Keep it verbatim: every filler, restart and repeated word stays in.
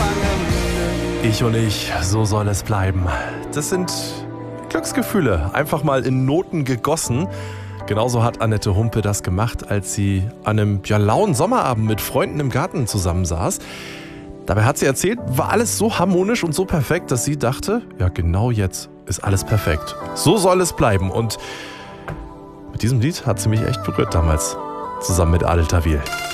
Ich und ich, so soll es bleiben. Das sind Glücksgefühle, einfach mal in Noten gegossen. Genauso hat Annette Humpe das gemacht, als sie an einem ja, lauen Sommerabend mit Freunden im Garten zusammensaß. Dabei hat sie erzählt, war alles so harmonisch und so perfekt, dass sie dachte, ja genau jetzt ist alles perfekt. So soll es bleiben. Und mit diesem Lied hat sie mich echt berührt damals, zusammen mit Adel Tawil.